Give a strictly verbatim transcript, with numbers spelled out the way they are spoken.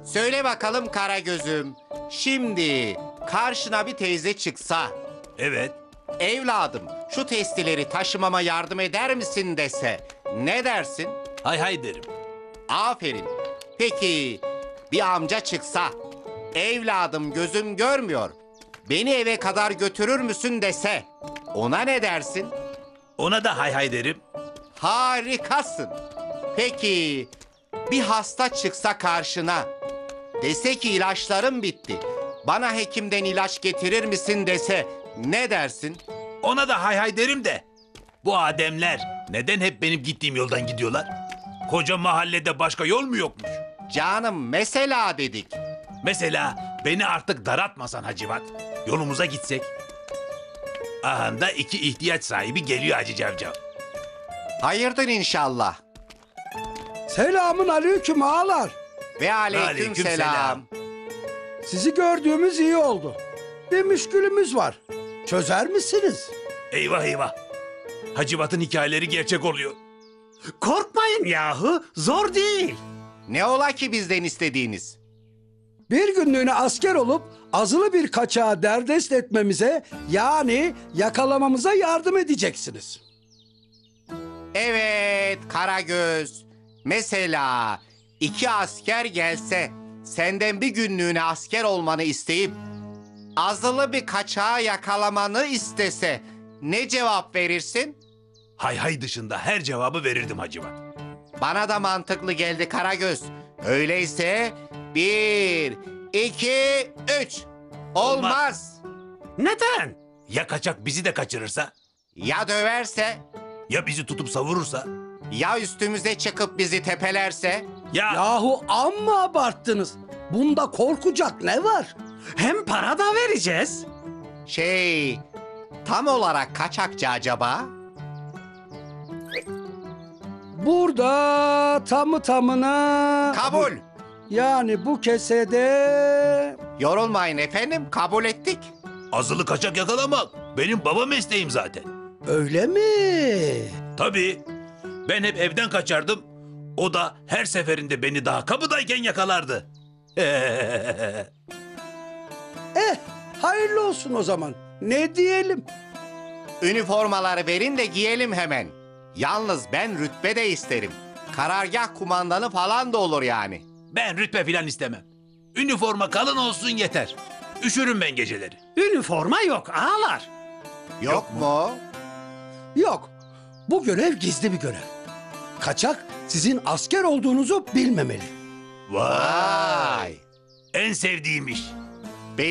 Söyle bakalım Karagöz'üm. Şimdi karşına bir teyze çıksa, Evet. evladım şu testileri taşımama yardım eder misin dese, ne dersin? Hay hay derim. Aferin. Peki bir amca çıksa, evladım gözüm görmüyor, beni eve kadar götürür müsün dese, ona ne dersin? Ona da hay hay derim. Harikasın. Peki bir hasta çıksa karşına, dese ki ilaçlarım bitti, bana hekimden ilaç getirir misin dese, ne dersin? Ona da hay hay derim de. Bu ademler neden hep benim gittiğim yoldan gidiyorlar? Koca mahallede başka yol mu yokmuş? Canım mesela dedik. Mesela beni artık daratmasan Hacivat. Yolumuza gitsek. Ahanda iki ihtiyaç sahibi geliyor Hacı Cavcav. Hayırdır inşallah. Selamun aleyküm ağalar. Ve aleyküm, Aleyküm selam. selam. Sizi gördüğümüz iyi oldu. Bir müşkülümüz var. Çözer misiniz? Eyvah eyvah. Hacivat'ın hikayeleri gerçek oluyor. Korkmayın yahu, zor değil. Ne ola ki bizden istediğiniz? Bir günlüğüne asker olup azılı bir kaçağı derdest etmemize, yani yakalamamıza yardım edeceksiniz. Evet Karagöz. Mesela iki asker gelse, senden bir günlüğüne asker olmanı isteyip azılı bir kaçağı yakalamanı istese, ne cevap verirsin? Hay hay dışında her cevabı verirdim Hacivat. Bana da mantıklı geldi Karagöz. Öyleyse bir, iki, üç. Olmaz. Neden? Ya kaçak bizi de kaçırırsa? Ya döverse, Ya bizi tutup savurursa? ya üstümüze çıkıp bizi tepelerse? Ya, Yahu amma abarttınız. Bunda korkacak ne var? Hem para da vereceğiz. Şey, tam olarak kaçakçı acaba? Burada tamı tamına... Kabul. Yani bu kesede... Yorulmayın efendim, kabul ettik. azılı kaçak yakalamak benim baba mesleğim zaten. Öyle mi? Tabii. Ben hep evden kaçardım. O da her seferinde beni daha kapıdayken yakalardı. Eh, hayırlı olsun o zaman. Ne diyelim? Üniformaları verin de giyelim hemen. Yalnız ben rütbe de isterim. Karargah kumandanı falan da olur yani. Ben rütbe filan istemem. Üniforma kalın olsun yeter. Üşürüm ben geceleri. Üniforma yok ağalar. Yok, mu? Yok. Bu görev gizli bir görev. Kaçak sizin asker olduğunuzu bilmemeli. Vay! Vay. En sevdiğim iş.